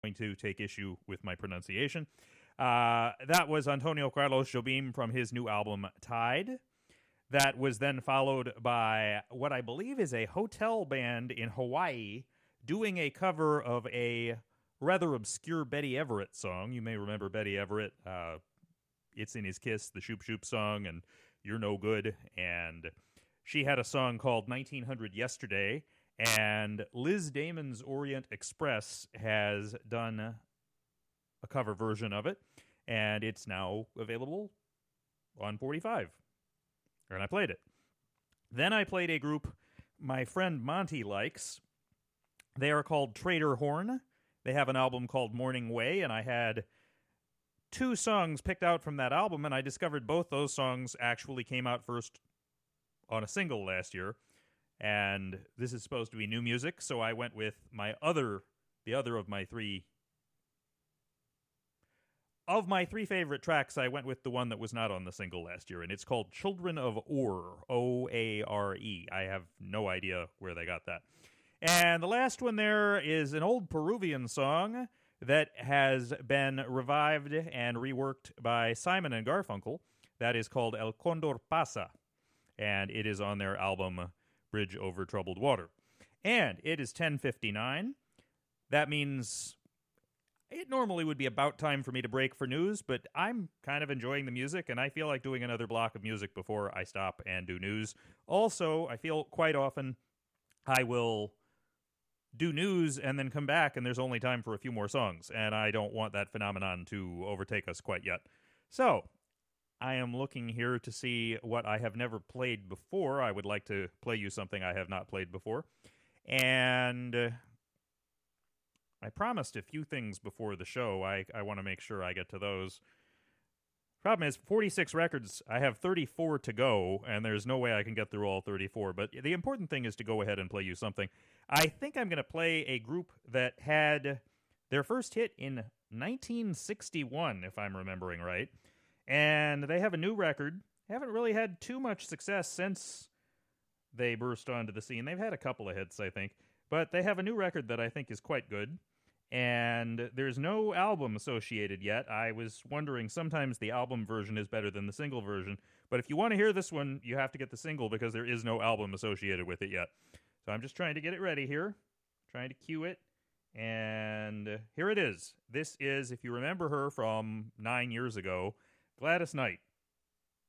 going to take issue with my pronunciation. That was Antonio Carlos Jobim from his new album Tide. That was then followed by what I believe is a hotel band in Hawaii doing a cover of a rather obscure Betty Everett song. You may remember Betty Everett. It's in His Kiss, the Shoop Shoop song, and You're No Good. And she had a song called 1900 Yesterday. And Liz Damon's Orient Express has done a cover version of it. And it's now available on 45. And I played it. Then I played a group my friend Monty likes. They are called Trader Horn. They have an album called Morning Way, and I had 2 songs picked out from that album, and I discovered both those songs actually came out first on a single last year. And this is supposed to be new music, so I went with the other of my 3. Of my 3 favorite tracks, I went with the one that was not on the single last year, and it's called Children of Oare, O-A-R-E. I have no idea where they got that. And the last one there is an old Peruvian song that has been revived and reworked by Simon and Garfunkel. That is called El Condor Pasa, and it is on their album Bridge Over Troubled Water. And it is 10:59. That means it normally would be about time for me to break for news, but I'm kind of enjoying the music, and I feel like doing another block of music before I stop and do news. Also, I feel quite often I will do news and then come back, and there's only time for a few more songs, and I don't want that phenomenon to overtake us quite yet. So, I am looking here to see what I have never played before. I would like to play you something I have not played before. And I promised a few things before the show. I want to make sure I get to those. Problem is, 46 records, I have 34 to go, and there's no way I can get through all 34. But the important thing is to go ahead and play you something. I think I'm going to play a group that had their first hit in 1961, if I'm remembering right. And they have a new record. Haven't really had too much success since they burst onto the scene. They've had a couple of hits, I think. But they have a new record that I think is quite good. And there's no album associated yet. I was wondering, sometimes the album version is better than the single version. But if you want to hear this one, you have to get the single because there is no album associated with it yet. So I'm just trying to get it ready here. Trying to cue it. And here it is. This is, if you remember her from 9 years ago, Gladys Knight.